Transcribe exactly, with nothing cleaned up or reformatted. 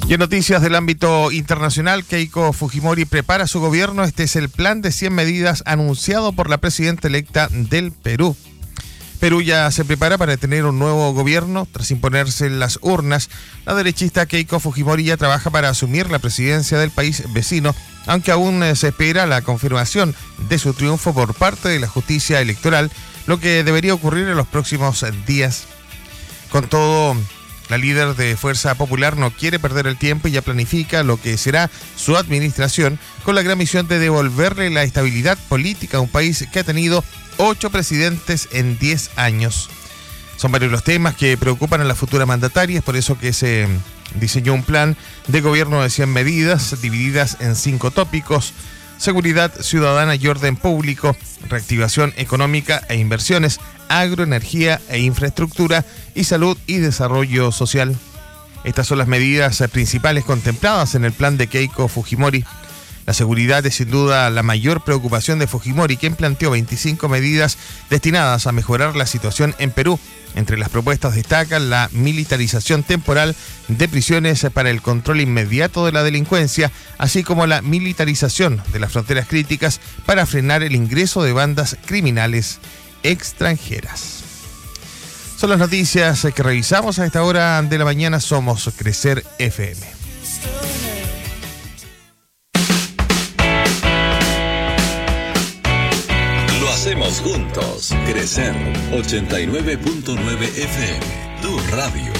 Y en noticias del ámbito internacional, Keiko Fujimori prepara su gobierno. Este es el plan de cien medidas anunciado por la presidenta electa del Perú. Perú ya se prepara para tener un nuevo gobierno. Tras imponerse en las urnas, la derechista Keiko Fujimori ya trabaja para asumir la presidencia del país vecino, aunque aún se espera la confirmación de su triunfo por parte de la justicia electoral, lo que debería ocurrir en los próximos días. Con todo, la líder de Fuerza Popular no quiere perder el tiempo y ya planifica lo que será su administración, con la gran misión de devolverle la estabilidad política a un país que ha tenido ocho presidentes en diez años. Son varios los temas que preocupan a la futura mandataria, es por eso que se diseñó un plan de gobierno de cien medidas divididas en cinco tópicos: seguridad ciudadana y orden público, reactivación económica e inversiones, agroenergía e infraestructura, y salud y desarrollo social. Estas son las medidas principales contempladas en el plan de Keiko Fujimori. La seguridad es sin duda la mayor preocupación de Fujimori, quien planteó veinticinco medidas destinadas a mejorar la situación en Perú. Entre las propuestas destacan la militarización temporal de prisiones para el control inmediato de la delincuencia, así como la militarización de las fronteras críticas para frenar el ingreso de bandas criminales extranjeras. Son las noticias que revisamos a esta hora de la mañana. Somos Crecer F M. Lo hacemos juntos. Crecer ochenta y nueve punto nueve F M, tu radio.